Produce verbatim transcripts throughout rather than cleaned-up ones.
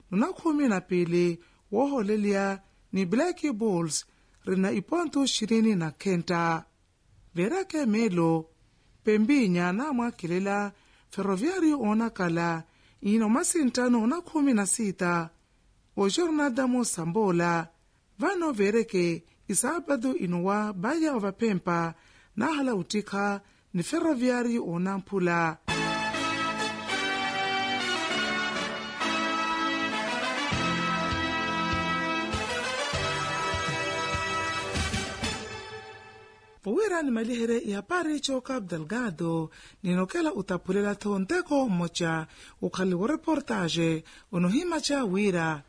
nuna kumi na pili woholelia ni Black Bulls rina ipontu shirini na kenta. Verake melo pembinya na mwakilela Ferroviario onakala ino masintano na kumi na sita o jornada mo sambola vano vereke isabado inuwa baya ovapempa na hala utika ni Ferroviario onampula. Powira ni malihere ya pari cho Cabo Delgado ninokela utapulela tonteko mocha ukali wa reportage unohima cha wira.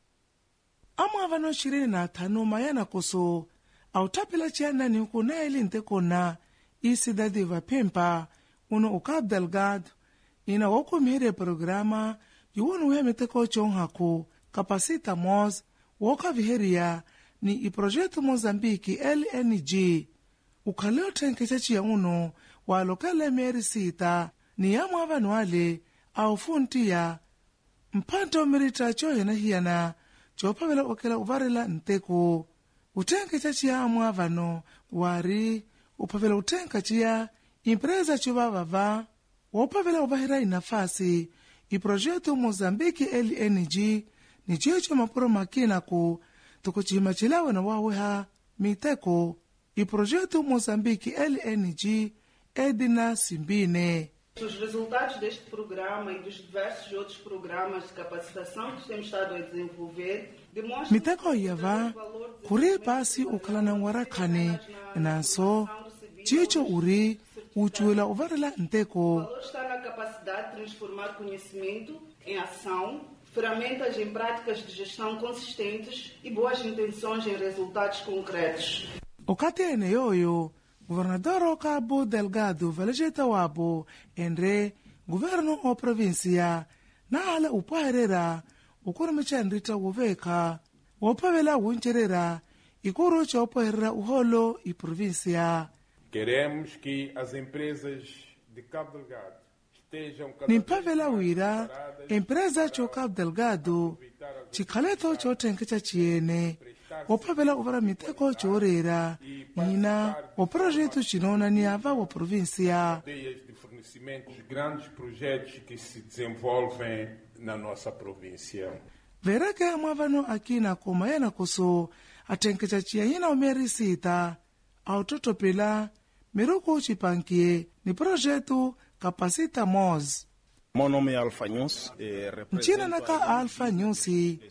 Amu avano shirini na tano mayana koso au tapila chiana ni ukuna ili nteko na isi dadi vapempa uno Cabo Delgado ina wako mire programa yuwonu heme teko chonhaku kapasita moz waka viheria ni iprojetu Mozambiki L N G. Ukaleo tenkechachi ya uno wa lokale mieri sita ni ya mwavanu wale au funtia mpanto mirita choye na hiyana chopavela okela uvarela nteko. Utenkechachi ya mwavano wari upavela utenkachi ya impreza chubavava wopavela uvahira inafasi iprojetu Mozambiki L N G ni checho mapuro makina ku tukuchima chilawe na waweha miteko. E projeto Moçambique L N G Edna Simbine. Os resultados deste programa e dos diversos outros programas de capacitação que temos estado a desenvolver demonstram miteko yava kuri pasi ukalana warakane nanso chicho uri uchuela uvarela nteko. O valor está na capacidade de transformar conhecimento em ação, ferramentas em práticas de gestão consistentes e boas intenções em resultados concretos. Okati ene yoyo, governador Cabo Delgado velejeta wabo endre governo o provincia na hala upaherera ukurumicha nrita woveka wopavela wuncherera ikuru cha upaherera uholo i provincia. Queremos que as empresas de Cabo Delgado estejam nimpavela wira empresa cho Cabo Delgado chikaleto cho tenkecha chiene wopavela uvara miteko chorera nina o projeto chinona ni ava wa provincia de fornecimento dos grandes projetos que se desenvolvem na nossa província. Verake mwavano akina komayana koso atenkecha chia hina umerisita autotopela miruko chipankie ni projeto Capacita Moz. Meu nome é Alfa News. Nchina naka Alfa News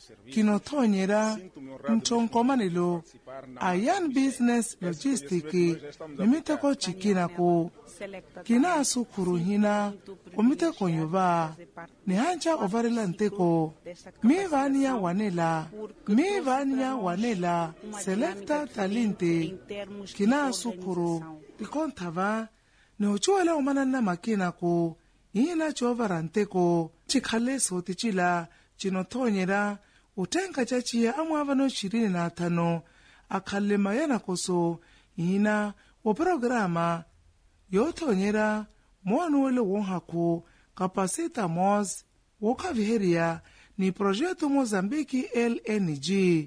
kinotonyera ntonkomanilo Ayan Business Logistic nimiteko chikina ko kina sukuru hina komiteko yuva ni hanja ovarela nteko mi vania wanela mi vania wanela selecta talente kina sukuru ikontava ni uchuela umanana makina ko ina chovaranteko chikhale soti chila chinothonyera utenka chachia amwavano ishirini na tano akhale mayana koso ina o programa yothonyera monuwele wonhaku Capacita Moz wokaviheria ni projeto Mozambiki L N G.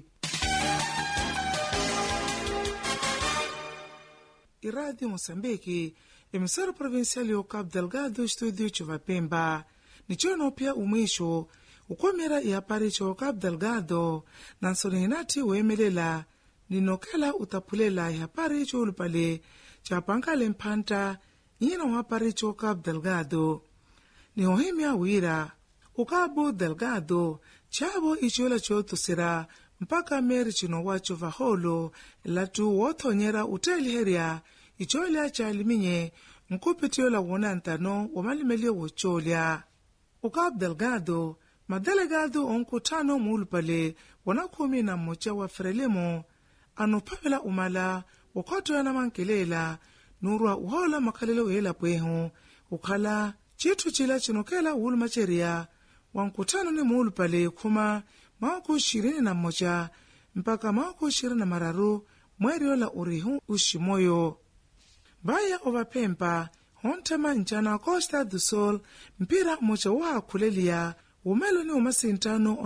Iradi Mozambiki emisaro provincial yo Cabo Delgado studio chuvapemba nichono pia umwisho ukomera iapari cho Cabo Delgado na nsonihinati uemelela ninokela utapulela iapari cho ulupale cha pankale mpanta ina wapari cho Cabo Delgado ni ohimia wira ukabo Delgado chabo ichola cho tusira mpaka meri chino wacho vaholo latu wothonyera uteliheria icholia cha liminye nkupitio la wonantano wamalimelie wocholia. Cabo Delgado madelegado onkutano mulupale wanakumi na mocha wa Frelimo anupavela umala wakoto yana mankelela nurwa uhola makalelo wela pwehu ukala chitu chila chinokela ulumacheria wankutano ni mulupale kuma mauku shirini na mocha mpaka mauku shirini na mararu mweriola urihu ushimoyo. Baya ovapempa hontema nchana Costa do Sol mpira mocha wa kulelia umelo ni umasintano